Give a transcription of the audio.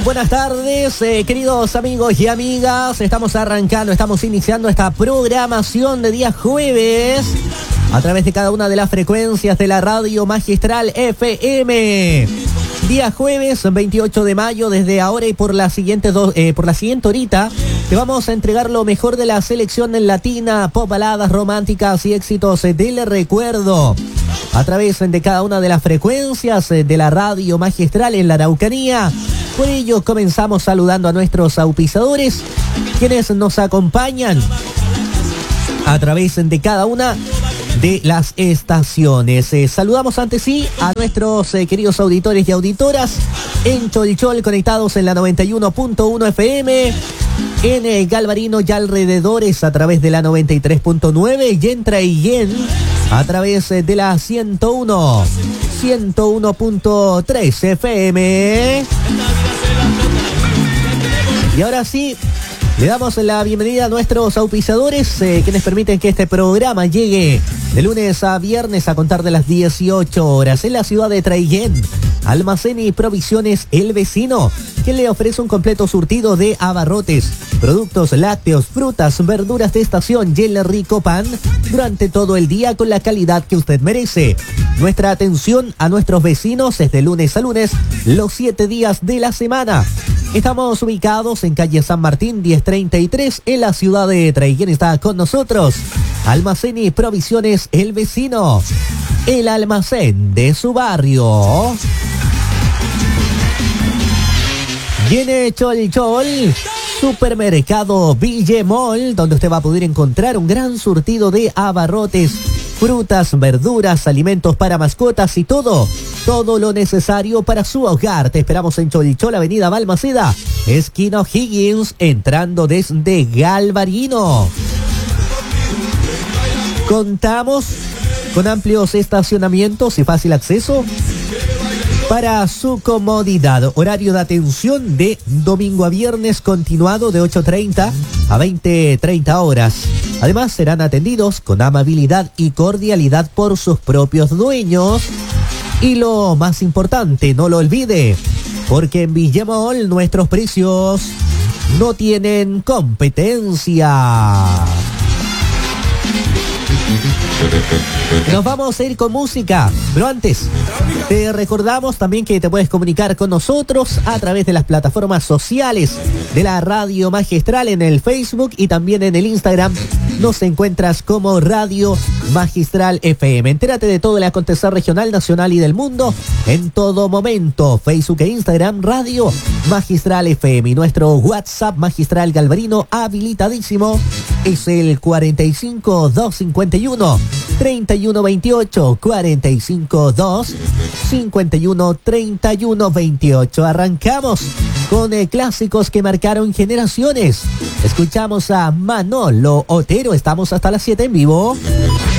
buenas tardes, queridos amigos y amigas. Estamos iniciando esta programación de día jueves a través de cada una de las frecuencias de la Radio Magistral FM. Día jueves 28 de mayo, desde ahora y por la siguiente horita, te vamos a entregar lo mejor de la selección latina, pop, baladas románticas y éxitos del recuerdo. A través de cada una de las frecuencias de la Radio Magistral en la Araucanía. Por ello comenzamos saludando a nuestros auspiciadores, quienes nos acompañan a través de cada una de las estaciones. Saludamos antes sí a nuestros queridos auditores y auditoras en Cholchol, conectados en la 91.1 FM, en Galvarino y alrededores a través de la 93.9 y en Traillén a través de la 101.3 FM. Y ahora sí, le damos la bienvenida a nuestros auspiciadores, quienes permiten que este programa llegue de lunes a viernes a contar de las 18 horas en la ciudad de Traillén. Almacén y Provisiones El Vecino, quien le ofrece un completo surtido de abarrotes, productos lácteos, frutas, verduras de estación y el rico pan durante todo el día con la calidad que usted merece. Nuestra atención a nuestros vecinos es de lunes a lunes, los 7 días de la semana. Estamos ubicados en calle San Martín 1033 en la ciudad de Traillén. Está con nosotros Almacén y Provisiones El Vecino, el almacén de su barrio. Viene Cholchol, Supermercado Villemol, donde usted va a poder encontrar un gran surtido de abarrotes, frutas, verduras, alimentos para mascotas y todo lo necesario para su hogar. Te esperamos en Cholchol, avenida Balmaceda, esquina Higgins, entrando desde Galvarino. Contamos con amplios estacionamientos y fácil acceso para su comodidad. Horario de atención de domingo a viernes continuado de 8:30 a 20:30 horas. Además serán atendidos con amabilidad y cordialidad por sus propios dueños. Y lo más importante, no lo olvide, porque en Villemol nuestros precios no tienen competencia. Nos vamos a ir con música, pero antes te recordamos también que te puedes comunicar con nosotros a través de las plataformas sociales de la Radio Magistral en el Facebook y también en el Instagram. Nos encuentras como Radio Magistral FM. Entérate de todo el acontecer regional, nacional y del mundo en todo momento. Facebook e Instagram, Radio Magistral FM. Y nuestro WhatsApp Magistral Galvarino habilitadísimo es el 45 251 3128, 45 251 3128. Arrancamos con clásicos que marcaron generaciones. Escuchamos a Manolo Otero. Estamos hasta las 7 en vivo.